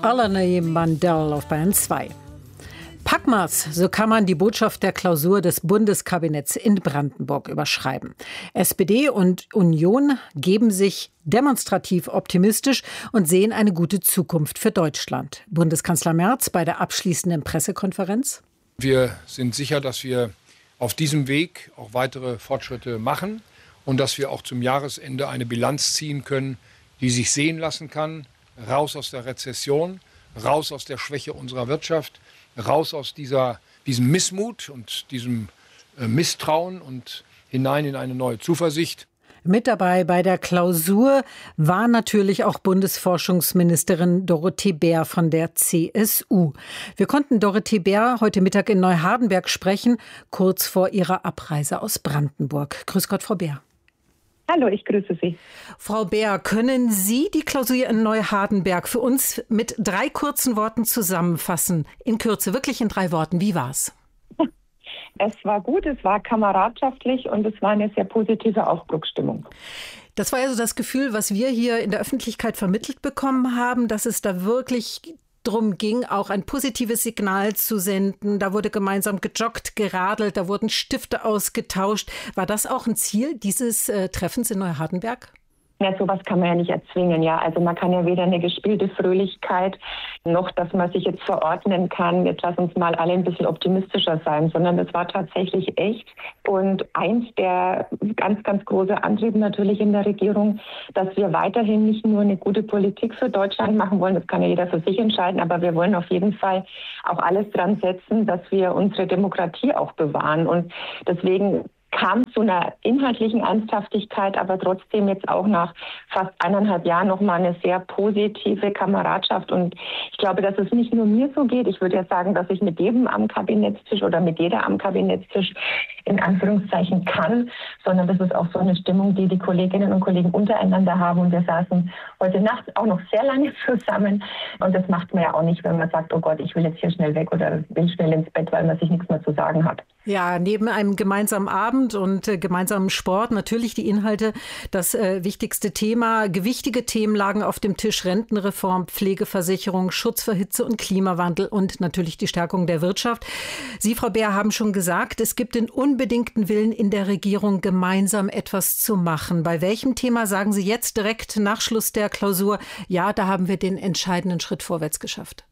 Alana Mandel auf Bayern 2. Packmas, so kann man die Botschaft der Klausur des Bundeskabinetts in Brandenburg überschreiben. SPD und Union geben sich demonstrativ optimistisch und sehen eine gute Zukunft für Deutschland. Bundeskanzler Merz bei der abschließenden Pressekonferenz. Wir sind sicher, dass wir auf diesem Weg auch weitere Fortschritte machen und dass wir auch zum Jahresende eine Bilanz ziehen können, die sich sehen lassen kann. Raus aus der Rezession, raus aus der Schwäche unserer Wirtschaft, raus aus diesem Missmut und diesem Misstrauen und hinein in eine neue Zuversicht. Mit dabei bei der Klausur war natürlich auch Bundesforschungsministerin Dorothee Bär von der CSU. Wir konnten Dorothee Bär heute Mittag in Neuhardenberg sprechen, kurz vor ihrer Abreise aus Brandenburg. Grüß Gott, Frau Bär. Hallo, ich grüße Sie. Frau Bär, können Sie die Klausur in Neuhardenberg für uns mit 3 kurzen Worten zusammenfassen? In Kürze, wirklich in 3 Worten. Wie war's? Es war gut, es war kameradschaftlich und es war eine sehr positive Aufbruchsstimmung. Das war also das Gefühl, was wir hier in der Öffentlichkeit vermittelt bekommen haben, dass es da wirklich drum ging, auch ein positives Signal zu senden. Da wurde gemeinsam gejoggt, geradelt, da wurden Stifte ausgetauscht. War das auch ein Ziel dieses Treffens in Neuhardenberg? Ja, sowas kann man ja nicht erzwingen, ja. Also man kann ja weder eine gespielte Fröhlichkeit, noch dass man sich jetzt verordnen kann, jetzt lass uns mal alle ein bisschen optimistischer sein, sondern es war tatsächlich echt. Und eins der ganz, ganz große Antriebe natürlich in der Regierung, dass wir weiterhin nicht nur eine gute Politik für Deutschland machen wollen, das kann ja jeder für sich entscheiden, aber wir wollen auf jeden Fall auch alles dran setzen, dass wir unsere Demokratie auch bewahren. Und deswegen kam zu einer inhaltlichen Ernsthaftigkeit, aber trotzdem jetzt auch nach fast 1,5 Jahren nochmal eine sehr positive Kameradschaft. Und ich glaube, dass es nicht nur mir so geht. Ich würde ja sagen, dass ich mit jedem am Kabinettstisch oder mit jeder am Kabinettstisch in Anführungszeichen kann, sondern das ist auch so eine Stimmung, die die Kolleginnen und Kollegen untereinander haben. Und wir saßen heute Nacht auch noch sehr lange zusammen. Und das macht man ja auch nicht, wenn man sagt, oh Gott, ich will jetzt hier schnell weg oder will schnell ins Bett, weil man sich nichts mehr zu sagen hat. Ja, neben einem gemeinsamen Abend und gemeinsamen Sport natürlich die Inhalte, das wichtigste Thema. Gewichtige Themen lagen auf dem Tisch: Rentenreform, Pflegeversicherung, Schutz vor Hitze und Klimawandel und natürlich die Stärkung der Wirtschaft. Sie, Frau Bär, haben schon gesagt, es gibt den unbedingten Willen in der Regierung, gemeinsam etwas zu machen. Bei welchem Thema sagen Sie jetzt direkt nach Schluss der Klausur, ja, da haben wir den entscheidenden Schritt vorwärts geschafft?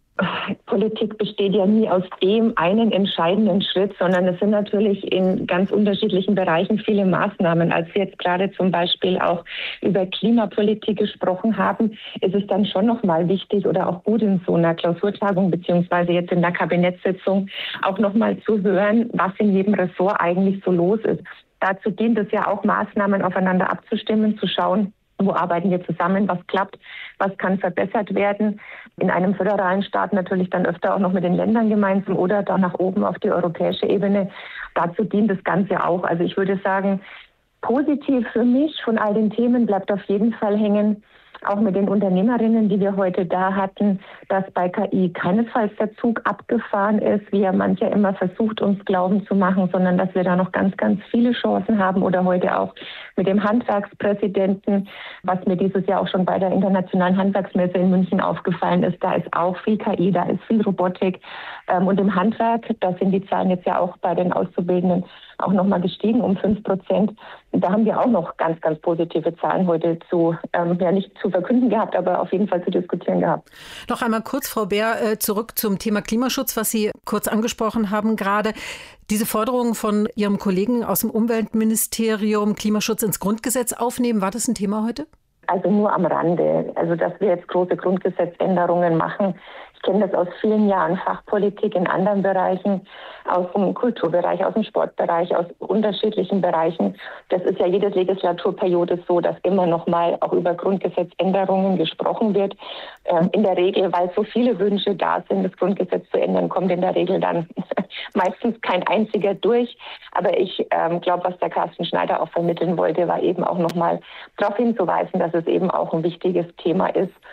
Politik besteht ja nie aus dem einen entscheidenden Schritt, sondern es sind natürlich in ganz unterschiedlichen Bereichen viele Maßnahmen. Als wir jetzt gerade zum Beispiel auch über Klimapolitik gesprochen haben, ist es dann schon nochmal wichtig oder auch gut in so einer Klausurtagung beziehungsweise jetzt in der Kabinettssitzung auch nochmal zu hören, was in jedem Ressort eigentlich so los ist. Dazu dient es ja auch, Maßnahmen aufeinander abzustimmen, zu schauen, wo arbeiten wir zusammen, was klappt, was kann verbessert werden. In einem föderalen Staat natürlich dann öfter auch noch mit den Ländern gemeinsam oder dann nach oben auf die europäische Ebene. Dazu dient das Ganze auch. Also ich würde sagen, positiv für mich von all den Themen bleibt auf jeden Fall hängen, auch mit den Unternehmerinnen, die wir heute da hatten, dass bei KI keinesfalls der Zug abgefahren ist, wie ja mancher immer versucht, uns glauben zu machen, sondern dass wir da noch ganz, ganz viele Chancen haben. Oder heute auch mit dem Handwerkspräsidenten, was mir dieses Jahr auch schon bei der Internationalen Handwerksmesse in München aufgefallen ist. Da ist auch viel KI, da ist viel Robotik. Und im Handwerk, da sind die Zahlen jetzt ja auch bei den Auszubildenden auch nochmal gestiegen um 5%. Da haben wir auch noch ganz, ganz positive Zahlen heute nicht zu verkünden gehabt, aber auf jeden Fall zu diskutieren gehabt. Noch einmal kurz, Frau Bär, zurück zum Thema Klimaschutz, was Sie kurz angesprochen haben gerade. Diese Forderung von Ihrem Kollegen aus dem Umweltministerium, Klimaschutz ins Grundgesetz aufnehmen, war das ein Thema heute? Also nur am Rande. Also dass wir jetzt große Grundgesetzänderungen machen. Ich kenne das aus vielen Jahren Fachpolitik in anderen Bereichen, aus dem Kulturbereich, aus dem Sportbereich, aus unterschiedlichen Bereichen. Das ist ja jede Legislaturperiode so, dass immer noch mal auch über Grundgesetzänderungen gesprochen wird. In der Regel, weil so viele Wünsche da sind, das Grundgesetz zu ändern, kommt in der Regel dann meistens kein einziger durch. Aber ich glaube, was der Carsten Schneider auch vermitteln wollte, war eben auch noch mal darauf hinzuweisen, dass es eben auch ein wichtiges Thema ist.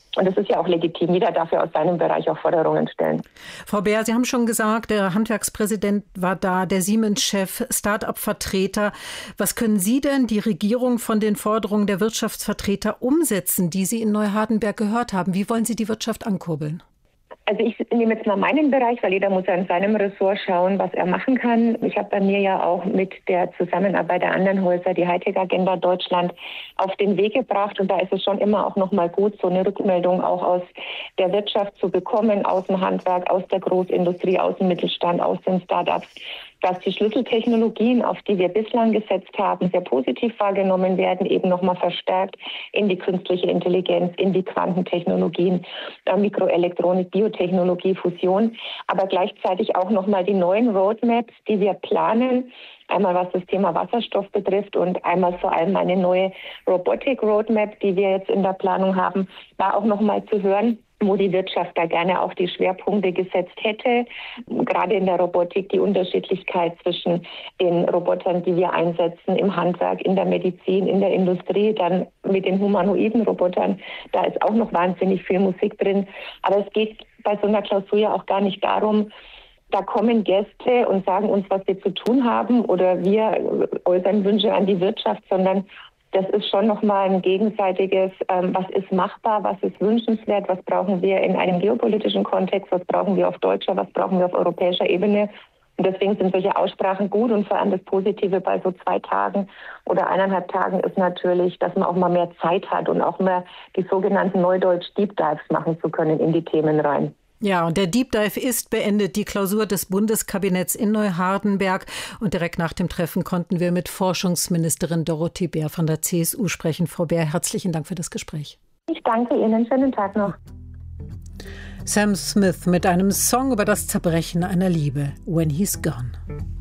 Und das ist ja auch legitim. Jeder darf ja aus seinem Bereich auch Forderungen stellen. Frau Beer, Sie haben schon gesagt, der Handwerkspräsident war da, der Siemens-Chef, Start-up-Vertreter. Was können Sie denn, die Regierung, von den Forderungen der Wirtschaftsvertreter umsetzen, die Sie in Neuhardenberg gehört haben? Wie wollen Sie die Wirtschaft ankurbeln? Also ich nehme jetzt mal meinen Bereich, weil jeder muss ja in seinem Ressort schauen, was er machen kann. Ich habe bei mir ja auch mit der Zusammenarbeit der anderen Häuser die Hightech-Agenda Deutschland auf den Weg gebracht. Und da ist es schon immer auch nochmal gut, so eine Rückmeldung auch aus der Wirtschaft zu bekommen, aus dem Handwerk, aus der Großindustrie, aus dem Mittelstand, aus den Start-ups, dass die Schlüsseltechnologien, auf die wir bislang gesetzt haben, sehr positiv wahrgenommen werden, eben nochmal verstärkt in die künstliche Intelligenz, in die Quantentechnologien, Mikroelektronik, Biotechnologie, Fusion, aber gleichzeitig auch nochmal die neuen Roadmaps, die wir planen, einmal was das Thema Wasserstoff betrifft und einmal vor allem eine neue Robotic Roadmap, die wir jetzt in der Planung haben, da auch nochmal zu hören, wo die Wirtschaft da gerne auch die Schwerpunkte gesetzt hätte. Gerade in der Robotik die Unterschiedlichkeit zwischen den Robotern, die wir einsetzen im Handwerk, in der Medizin, in der Industrie, dann mit den humanoiden Robotern. Da ist auch noch wahnsinnig viel Musik drin. Aber es geht bei so einer Klausur ja auch gar nicht darum, da kommen Gäste und sagen uns, was wir zu tun haben oder wir äußern Wünsche an die Wirtschaft, sondern das ist schon nochmal ein gegenseitiges, was ist machbar, was ist wünschenswert, was brauchen wir in einem geopolitischen Kontext, was brauchen wir auf deutscher, was brauchen wir auf europäischer Ebene. Und deswegen sind solche Aussprachen gut und vor allem das Positive bei so 2 Tagen oder 1,5 Tagen ist natürlich, dass man auch mal mehr Zeit hat und auch mehr die sogenannten Neudeutsch Deep Dives machen zu können in die Themen rein. Ja, und der Deep Dive ist beendet, die Klausur des Bundeskabinetts in Neuhardenberg. Und direkt nach dem Treffen konnten wir mit Forschungsministerin Dorothee Bär von der CSU sprechen. Frau Bär, herzlichen Dank für das Gespräch. Ich danke Ihnen. Schönen Tag noch. Sam Smith mit einem Song über das Zerbrechen einer Liebe, When He's Gone.